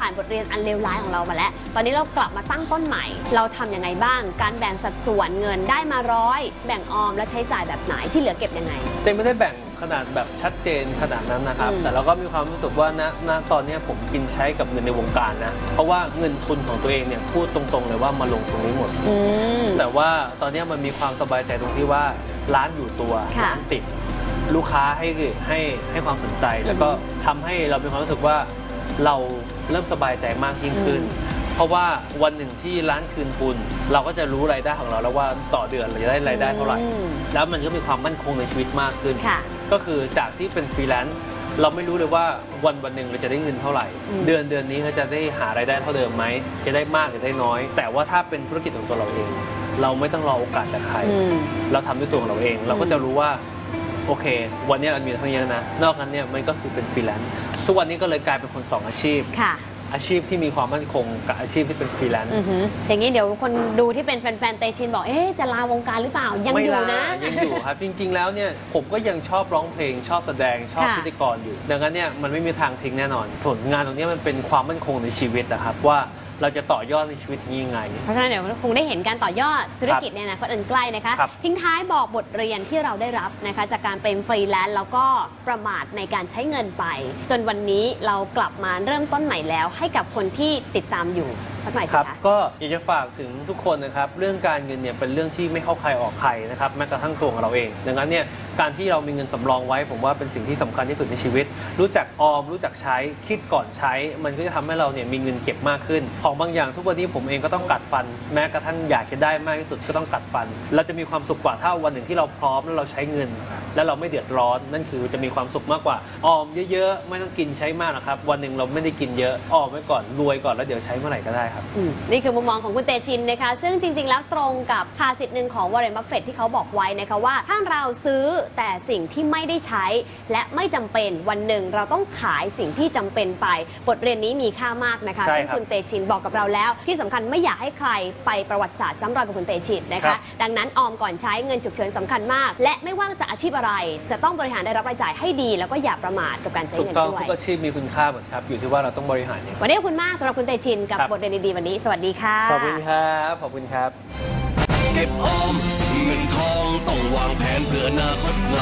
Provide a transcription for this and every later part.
านบทเรียนอันเลวร้ายของเรามาแล้วตอนนี้เรากลับมาตั้งต้นใหม่เราทำยังไงบ้างการแบ่งสัดส่วนเงินได้มา100แบ่งออมและใช้จ่ายแบบไหนที่เหลือเก็บยังไงเต้ไม่ได้แบ่งขนาดแบบชัดเจนขนาดนั้นนะครับแต่เราก็มีความรู้สึกว่าณตอนนี้ผมกินใช้กับเงินในวงการนะเพราะว่าเงินทุนของตัวเองเนี่ยพูดตรงๆเลยว่ามาลงตรงนี้หมดแต่ว่าตอนนี้มันมีความสบายใจตรงที่ว่าร้านอยู่ตัวร้านติดลูกค้าให้ความสนใจแล้วก็ทำให้เรามีความรู้สึกว่าเราเริ่มสบายใจมากยิ่งขึ้นเพราะว่าวันหนึ่งที่ร้านคืนทุนเราก็จะรู้รายได้ของเราแล้วว่าต่อเดือนเราจะได้รายได้เท่าไหร่แล้วมันก็มีความมั่นคงในชีวิตมากขึ้นก็คือจากที่เป็นฟรีแลนซ์เราไม่รู้เลยว่าวันหนึ่งเราจะได้เงินเท่าไหร่เดือนนี้เราจะได้หารายได้เท่าเดิมไหมจะได้มากหรือได้น้อยแต่ว่าถ้าเป็นธุรกิจของตัวเราเองเราไม่ต้องรอโอกาสจากใครเราทำด้วยตัวของเราเองเราก็จะรู้ว่าโอเควันนี้เรามีเท่านี้นะนอกนั้นเนี่ยมันก็คือเป็นฟรีแลนซ์ทุกวันนี้ก็เลยกลายเป็นคน2อาชีพอาชีพที่มีความมั่นคงกับอาชีพที่เป็นฟรีแลนซ์อย่างนี้เดี๋ยวคนดูที่เป็นแฟนๆเตชินบอกจะลาวงการหรือเปล่ายังอยู่นะยังอยู่ครับจริงๆแล้วเนี่ยผมก็ยังชอบร้องเพลงชอบแสดงชอบพิธีกรอยู่ดังนั้นเนี่ยมันไม่มีทางทิ้งแน่นอนส่วนงานตรงนี้มันเป็นความมั่นคงในชีวิตนะครับว่าเราจะต่อยอดในชีวิตนี้ยังไงเพราะฉะนั้นเดี๋ยวคงได้เห็นการต่อยอดธุรกิจในอนาคตอันใกล้นะคะทิ้งท้ายบอกบทเรียนที่เราได้รับนะคะจากการเป็นฟรีแลนซ์แล้วก็ประมาทในการใช้เงินไปจนวันนี้เรากลับมาเริ่มต้นใหม่แล้วให้กับคนที่ติดตามอยู่สักหน่อยสิคะก็อยากจะฝากถึงทุกคนนะครับเรื่องการเงินเนี่ยเป็นเรื่องที่ไม่เข้าใครออกใครนะครับแม้กระทั่งตัวของเราเองดังนั้นเนี่ยการที่เรามีเงินสำรองไว้ผมว่าเป็นสิ่งที่สำคัญที่สุดในชีวิตรู้จักออมรู้จักใช้คิดก่อนใช้มันก็จะทำให้เราเนี่ยมีเงินเก็บมากขึ้นของบางอย่างทุกวันนี้ผมเองก็ต้องกัดฟันแม้กระทั่งอยากจะได้มากที่สุดก็ต้องกัดฟันเราจะมีความสุขกว่าถ้าวันหนึ่งที่เราพร้อมแล้วเราใช้เงินแล้วเราไม่เดือดร้อนนั่นคือจะมีความสุขมากกว่าออมเยอะๆไม่ต้องกินใช้มากนะครับวันหนึ่งเราไม่ได้กินเยอะออมไว้ก่อนรวยก่อนแล้วเดี๋ยวใช้เมื่อไหร่ก็ได้ครับนี่คือมุมมองของคุณเตชินนะคะซึ่งจริงๆแล้วตรงกับภาษิตหนึ่งของวอร์เรน บัฟเฟตต์ที่เขาบอกไว้นะคะว่าถ้าเราซื้อแต่สิ่งที่ไม่ได้ใช้และไม่จำเป็นวันหนึ่งเราต้องขายสิ่งที่จำเป็นไปบทเรียนนี้มีค่ามากนะคะซึ่งคุณเตชินบอกกับเราแล้วที่สำคัญไม่อยากให้ใครไปประวัติศาสตร์ซ้ำรอยกับคุณเตชินนะคะดังนั้นออมก่อนใช้เงินฉุกเฉินสำคัญมากและไม่ว่าจะอาชีพอะไรจะต้องบริหารได้รับรายจ่ายให้ดีแล้วก็อย่าประมาทกับการใช้เงินด้วยทุกอาชีพมีคุณค่าหมดครับอยู่ที่ว่าเราต้องบริหารวันนี้ขอบคุณมากสำหรับคุณเตชินกับบทเรียนดีๆวันนี้สวัสดีค่ะขอบคุณครับขอบคุณครับเก็บออมเงินทองต้องวางแผนเพื่ออนาคตไกล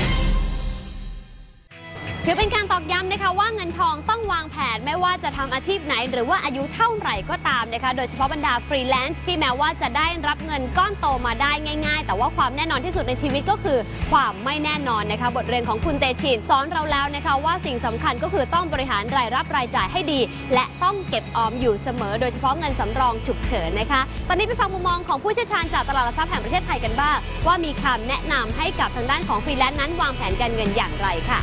ถือเป็นการตอกย้ำนะคะว่าเงินทองต้องวางแผนไม่ว่าจะทำอาชีพไหนหรือว่าอายุเท่าไหร่ก็ตามนะคะโดยเฉพาะบรรดาฟรีแลนซ์ที่แม้ว่าจะได้รับเงินก้อนโตมาได้ง่ายๆแต่ว่าความแน่นอนที่สุดในชีวิตก็คือความไม่แน่นอนนะคะบทเรียนของคุณเตชินสอนเราแล้วนะคะว่าสิ่งสำคัญก็คือต้องบริหารรายรับรายจ่ายให้ดีและต้องเก็บออมอยู่เสมอโดยเฉพาะเงินสำรองฉุกเฉินนะคะตอนนี้ไปฟังมุมมองของผู้เชี่ยวชาญจากตลาดหลักทรัพย์แห่งประเทศไทยกันบ้างว่ามีคำแนะนำให้กับทางด้านของฟรีแลนซ์นั้นวางแผนการเงินอย่างไรค่ะ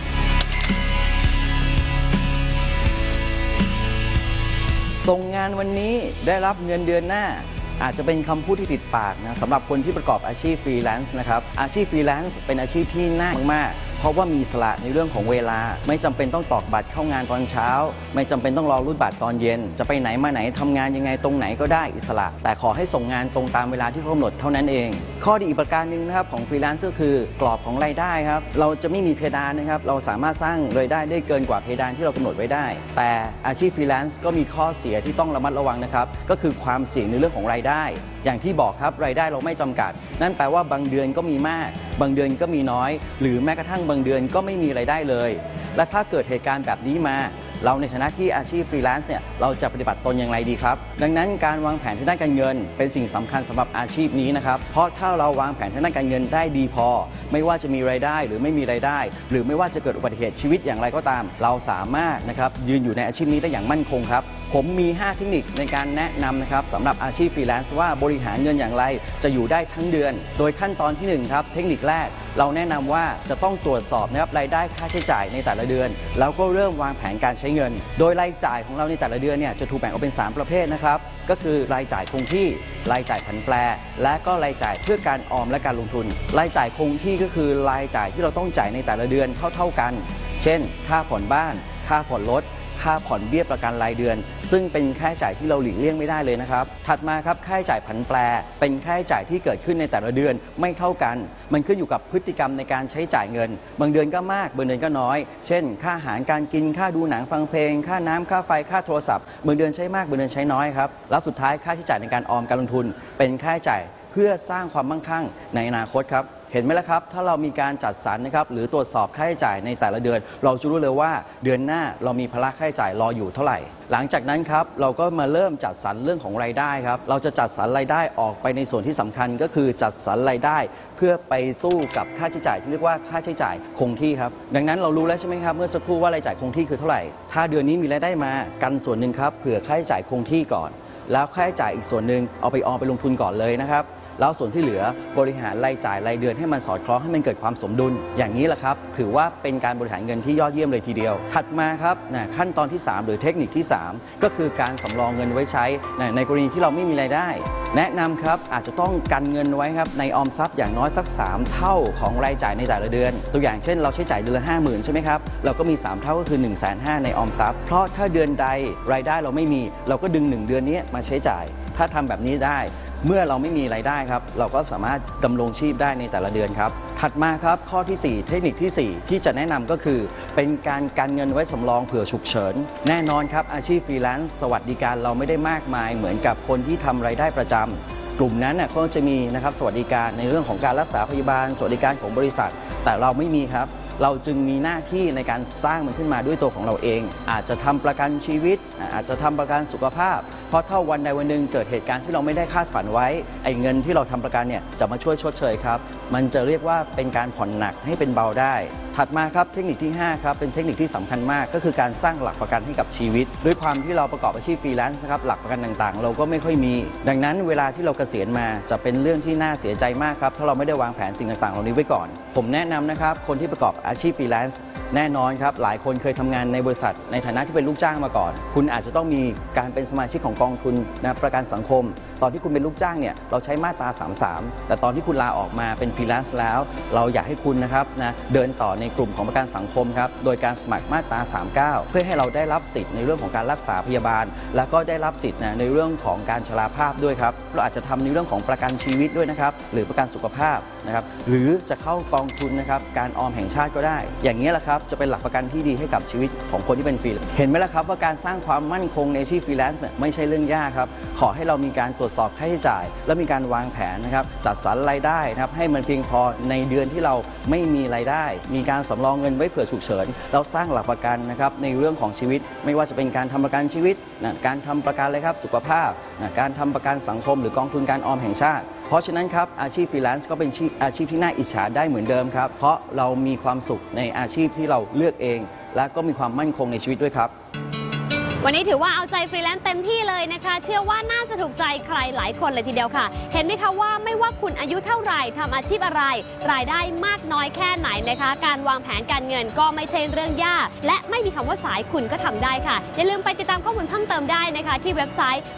ส่งงานวันนี้ได้รับเงินเดือนหน้าอาจจะเป็นคำพูดที่ติดปากนะสำหรับคนที่ประกอบอาชีพฟรีแลนซ์นะครับอาชีพฟรีแลนซ์เป็นอาชีพที่น่ามากเพราะว่ามีอิสระในเรื่องของเวลาไม่จำเป็นต้องตอกบัตรเข้างานตอนเช้าไม่จำเป็นต้องรอรูดบัตรตอนเย็นจะไปไหนมาไหนทำงานยังไงตรงไหนก็ได้อิสระแต่ขอให้ส่งงานตรงตามเวลาที่กำหนดเท่านั้นเองข้อดีอีกประการหนึ่งนะครับของฟรีแลนซ์ก็คือกรอบของรายได้ครับเราจะไม่มีเพดานนะครับเราสามารถสร้างรายได้ได้เกินกว่าเพดานที่เรากำหนดไว้ได้แต่อาชีพฟรีแลนซ์ก็มีข้อเสียที่ต้องระมัดระวังนะครับก็คือความเสี่ยงในเรื่องของรายได้อย่างที่บอกครับรายได้เราไม่จำกัดนั่นแปลว่าบางเดือนก็มีมากบางเดือนก็มีน้อยหรือแม้กระทั่งบางเดือนก็ไม่มีรายได้เลยและถ้าเกิดเหตุการณ์แบบนี้มาเราในฐานะที่อาชีพฟรีแลนซ์เนี่ยเราจะปฏิบัติตนอย่างไรดีครับดังนั้นการวางแผนทางด้านการเงินเป็นสิ่งสำคัญสำหรับอาชีพนี้นะครับเพราะถ้าเราวางแผนทางด้านการเงินได้ดีพอไม่ว่าจะมีรายได้หรือไม่มีรายได้หรือไม่ว่าจะเกิดอุบัติเหตุชีวิตอย่างไรก็ตามเราสามารถนะครับยืนอยู่ในอาชีพนี้ได้อย่างมั่นคงครับผมมี5เทคนิคในการแนะนำนะครับสำหรับอาชีพฟรีแลนซ์ว่าบริหารเงินอย่างไรจะอยู่ได้ทั้งเดือนโดยขั้นตอนที่1ครับเทคนิคแรกเราแนะนำว่าจะต้องตรวจสอบนะครับรายได้ค่าใช้จ่ายในแต่ละเดือนแล้วก็เริ่มวางแผนการใช้เงินโดยรายจ่ายของเราในแต่ละเดือนเนี่ยจะถูกแบ่งออกเป็น3ประเภทนะครับก็คือรายจ่ายคงที่รายจ่ายผันแปรและก็รายจ่ายเพื่อการออมและการลงทุนรายจ่ายคงที่ก็คือรายจ่ายที่เราต้องจ่ายในแต่ละเดือนเท่าๆกันเช่นค่าผ่อนบ้านค่าผ่อนรถค่าผ่อนเบี้ยประกันรายเดือน ซึ่งเป็นค่าใช้จ่ายที่เราหลีกเลี่ยงไม่ได้เลยนะครับถัดมาครับค่าใช้จ่ายผันแปรเป็นค่าใช้จ่ายที่เกิดขึ้นในแต่ละเดือนไม่เท่ากันมันขึ้นอยู่กับพฤติกรรมในการใช้จ่ายเงินบางเดือนก็มากบางเดือนก็น้อยเช่นค่าอาหารการกินค่าดูหนังฟังเพลงค่าน้ำค่าไฟค่าโทรศัพท์บางเดือนใช้มากบางเดือนใช้น้อยครับแล้วสุดท้ายค่าใช้จ่ายในการออมการลงทุนเป็นค่าใช้จ่ายเพื่อสร้างความมั่งคั่งในอนาคตครับเห็นไหมล่ะครับถ้าเรามีการจัดสรรนะครับหรือตรวจสอบค่าใช้จ่ายในแต่ละเดือนเราจะรู้เลยว่าเดือนหน้าเรามีภาระค่าใช้จ่ายรออยู่เท่าไหร่หลังจากนั้นครับเราก็มาเริ่มจัดสรรเรื่องของรายได้ครับเราจะจัดสรรรายได้ออกไปในส่วนที่สำคัญก็คือจัดสรรรายได้เพื่อไปสู้กับค่าใช้จ่ายที่เรียกว่าค่าใช้จ่ายคงที่ครับดังนั้นเรารู้แล้วใช่ไหมครับเมื่อสักครู่ว่ารายจ่ายคงที่คือเท่าไหร่ถ้าเดือนนี้มีรายได้มากันส่วนหนึ่งครับเผื่อค่าใช้จ่ายคงที่ก่อนแล้วค่าใช้จ่ายอีกส่วนหนึ่งเอาไปออมไปลงทุนก่อนเลยนะครับแล้วส่วนที่เหลือบริหารรายจ่ายรายเดือนให้มันสอดคล้องให้มันเกิดความสมดุลอย่างนี้แหละครับถือว่าเป็นการบริหารเงินที่ยอดเยี่ยมเลยทีเดียวถัดมาครับขั้นตอนที่3หรือเทคนิคที่3ก็คือการสำรองเงินไว้ใช้ในกรณีที่เราไม่มีรายได้แนะนำครับอาจจะต้องกันเงินไว้ครับในออมทรัพย์อย่างน้อยสัก3เท่าของรายจ่ายในแต่ละเดือนตัวอย่างเช่นเราใช้จ่ายเดือนละ 50,000 ใช่ไหมครับเราก็มี3เท่าก็คือ 150,000 ในออมทรัพย์เพราะถ้าเดือนใดรายได้เราไม่มีเราก็ดึง1เดือนนี้มาใช้จ่ายถ้าทำแบบนี้ได้เมื่อเราไม่มีรายได้ครับเราก็สามารถดำรงชีพได้ในแต่ละเดือนครับถัดมาครับข้อที่4เทคนิคที่4ที่จะแนะนำก็คือเป็นการกันเงินไว้สำรองเผื่อฉุกเฉินแน่นอนครับอาชีพฟรีแลนซ์สวัสดิการเราไม่ได้มากมายเหมือนกับคนที่ทำรายได้ประจำกลุ่มนั้นเขาจะมีนะครับสวัสดิการในเรื่องของการรักษาพยาบาลสวัสดิการของบริษัทแต่เราไม่มีครับเราจึงมีหน้าที่ในการสร้างมันขึ้นมาด้วยตัวของเราเองอาจจะทำประกันชีวิตอาจจะทำประกันสุขภาพเพราะถ้าวันใดวันหนึ่งเกิดเหตุการณ์ที่เราไม่ได้คาดฝันไว้ไอ้เงินที่เราทำประกันเนี่ยจะมาช่วยชดเชยครับมันจะเรียกว่าเป็นการผ่อนหนักให้เป็นเบาได้ถัดมาครับเทคนิคที่5ครับเป็นเทคนิคที่สำคัญมากก็คือการสร้างหลักประกันให้กับชีวิตด้วยความที่เราประกอบอาชีพฟรีแลนซ์นะครับหลักประกันต่างๆเราก็ไม่ค่อยมีดังนั้นเวลาที่เราเกษียณมาจะเป็นเรื่องที่น่าเสียใจมากครับถ้าเราไม่ได้วางแผนสิ่งต่างๆเหล่านี้ไว้ก่อนผมแนะนำนะครับคนที่ประกอบอาชีพฟรีแลนซ์แน่นอนครับหลายคนเคยทำงานในบริษัทในฐานะที่เป็นลูกจ้างมาก่อนคุณอาจจะต้องมีการเป็นสมาชิกของกองทุนประกันสังคมตอนที่คุณเป็นลูกจ้างเนี่ยเราใช้มาตรา33แต่ตอนที่คุณลาออกมาเป็นฟรีแลนซ์แล้วเราอยากให้คุณนะครับเดินต่อในกลุ่มของประกันสังคมครับโดยการสมัครมาตรา39เพื่อให้เราได้รับสิทธิ์ในเรื่องของการรักษาพยาบาลแล้วก็ได้รับสิทธิ์ในเรื่องของการชราภาพด้วยครับเราอาจจะทำในเรื่องของประกันชีวิตด้วยนะครับหรือประกันสุขภาพนะครับหรือจะเข้ากองทุนนะครับการออมแห่งชาติก็ได้อย่างนี้แหละครับจะเป็นหลักประกันที่ดีให้กับชีวิตของคนที่เป็นฟรีเห็นไหมล่ะครับว่าการสร้างความมั่นคงในอาชีพฟรีแลนซ์ไม่ใช่เรื่องยากครับขอให้เรามีการตรวจสอบค่าใช้จ่ายและมีการวางแผนนะครับจัดสรรรายได้นะครับให้มันเพียงพอในเดือนที่เราไม่มีรายได้มีการสำรองเงินไว้เผื่อฉุกเฉินเราสร้างหลักประกันนะครับในเรื่องของชีวิตไม่ว่าจะเป็นการทำประกันชีวิตการทำประกันเลยครับสุขภาพการทำประกันสังคมหรือกองทุนการออมแห่งชาติเพราะฉะนั้นครับอาชีพฟรีแลนซ์ก็เป็นอาชีพที่น่าอิจฉาได้เหมือนเดิมครับเพราะเรามีความสุขในอาชีพที่เราเลือกเองและก็มีความมั่นคงในชีวิตด้วยครับวันนี้ถือว่าเอาใจฟรีแลนซ์เต็มที่เลยนะคะเชื่อว่าน่าจะถูกใจใครหลายคนเลยทีเดียวค่ะเห็นไหมคะว่าไม่ว่าคุณอายุเท่าไหร่ทำอาชีพอะไรรายได้มากน้อยแค่ไหนนะคะการวางแผนการเงินก็ไม่ใช่เรื่องยากและไม่มีคำว่าสายคุณก็ทำได้ค่ะอย่าลืมไปติดตามข้อมูลเพิ่มเติมได้นะคะที่เว็บไซต์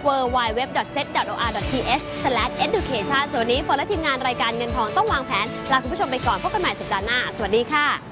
www.set.or.th/education ส่วนนี้ฝนและทีมงานรายการเงินทองต้องวางแผนลาคุณผู้ชมไปก่อนพบกันใหม่สัปดาห์หน้าสวัสดีค่ะ